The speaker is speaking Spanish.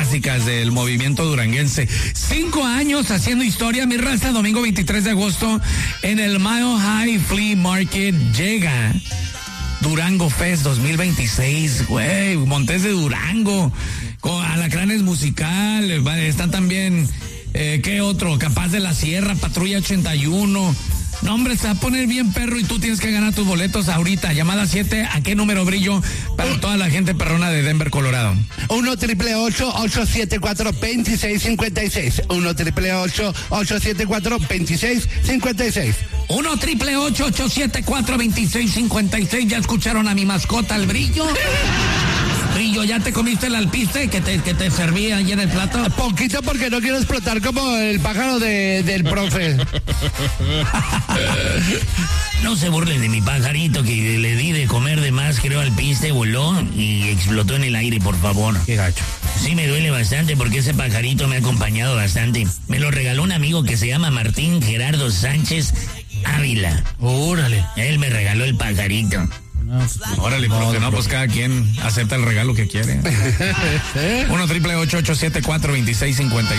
clásicas del movimiento duranguense. 5 años haciendo historia, mi raza. Domingo 23 de agosto en el Mile High Flea Market llega Durango Fest 2026, güey, Montes de Durango, con Alacranes Musical, están también, ¿qué otro? Capaz de la Sierra, Patrulla 81. No, hombre, se va a poner bien perro y tú tienes que ganar tus boletos ahorita. Llamada 7, ¿a qué número brillo? Para toda la gente perrona de Denver, Colorado. 1-888-874-2656. 1-888-874-2656. 1-888-874-2656. ¿Ya escucharon a mi mascota, el Brillo? Brillo, ¿ya te comiste el alpiste que te servía ahí en el plato? Poquito, porque no quiero explotar como el pájaro del profe. No se burlen de mi pajarito que le di de comer de más, creo, al piste, voló y explotó en el aire, por favor. Qué gacho. Sí, me duele bastante porque ese pajarito me ha acompañado bastante. Me lo regaló un amigo que se llama Martín Gerardo Sánchez Ávila. Órale. Él me regaló el pajarito. Órale, profe, no, pues cada quien acepta el regalo que quiere. 1-888-874-2656.